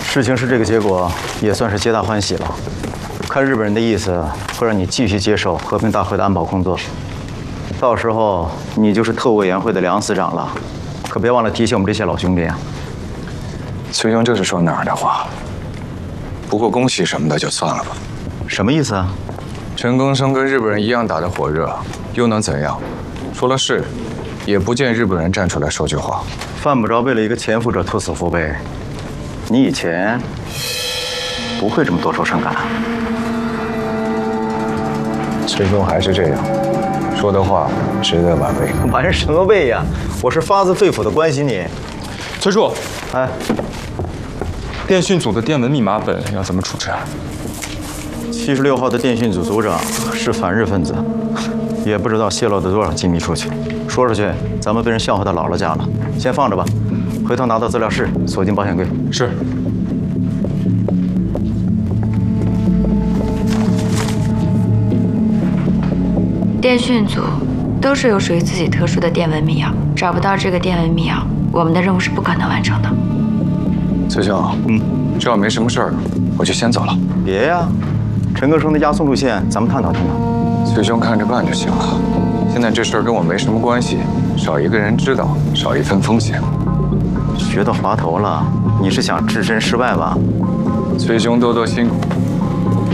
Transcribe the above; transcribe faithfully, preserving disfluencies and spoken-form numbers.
事情是这个结果，也算是皆大欢喜了。看日本人的意思，会让你继续接手和平大会的安保工作。到时候你就是特务委员会的梁司长了，可别忘了提醒我们这些老兄弟啊。 崔兄这是说哪儿的话？不过恭喜什么的就算了吧。 什么意思啊？ 陈更生跟日本人一样打得火热，又能怎样？说了是，也不见日本人站出来说句话。 犯不着为了一个潜伏者托死腹背。你以前不会这么多愁善感。 崔兄还是这样，说的话值得玩味。 玩什么味呀？我是发自肺腑的关心你。 崔处， 哎， 电讯组的电文密码本要怎么处置？ 七十六号的电讯组组长是反日分子，也不知道泄露了多少机密出去。说出去，咱们被人笑话到姥姥家了。先放着吧，回头拿到资料室，锁进保险柜。 是。 电讯组都是有属于自己特殊的电文密钥，找不到这个电文密钥，我们的任务是不可能完成的。 崔兄，嗯，只要没什么事儿，我就先走了。 别呀，陈更生的押送路线，咱们探讨探讨。 崔兄看着办就行了。现在这事儿跟我没什么关系，少一个人知道，少一分风险。 学到滑头了，你是想置身事外吧？ 崔兄多多辛苦。